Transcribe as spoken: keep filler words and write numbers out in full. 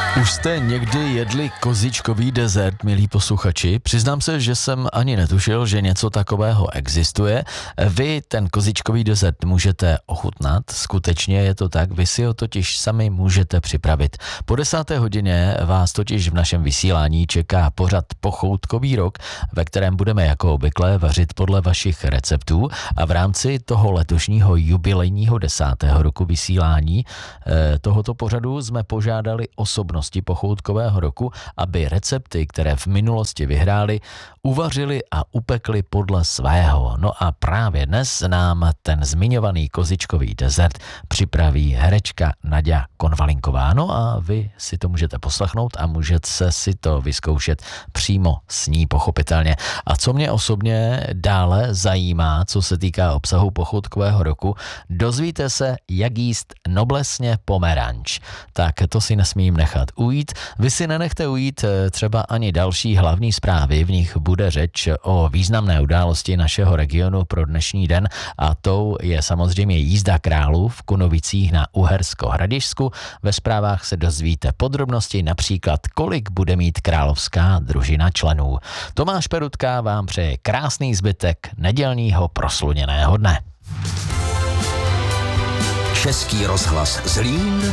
Už jste někdy jedli kozičkový dezert, milí posluchači? Přiznám se, že jsem ani netušil, že něco takového existuje. Vy ten kozičkový dezert můžete ochutnat, skutečně je to tak, vy si ho totiž sami můžete připravit. Po desáté hodině vás totiž v našem vysílání čeká pořad Pochoutkový rok, ve kterém budeme jako obvykle vařit podle vašich receptů a v rámci toho letošního jubilejního desátého roku vysílání eh, tohoto pořadu jsme požádali osobnosti pochoutkového roku, aby recepty, které v minulosti vyhrály, uvařili a upekli podle svého. No a právě dnes nám ten zmiňovaný kozičkový dezert připraví herečka Naďa Konvalinková. No a vy si to můžete poslechnout a můžete si to vyzkoušet přímo s ní, pochopitelně. A co mě osobně dále zajímá, co se týká obsahu pochoutkového roku, dozvíte se, jak jíst noblesně pomeranč. Tak to si nesmím nechat ujít. Vy si nenechte ujít třeba ani další hlavní zprávy, v nich bude řeč o významné události našeho regionu pro dnešní den a tou je samozřejmě jízda králů v Kunovicích na Uhersko-Hradišťsku. Ve zprávách se dozvíte podrobnosti, například kolik bude mít královská družina členů. Tomáš Perutka vám přeje krásný zbytek nedělního prosluněného dne. Český rozhlas Zlín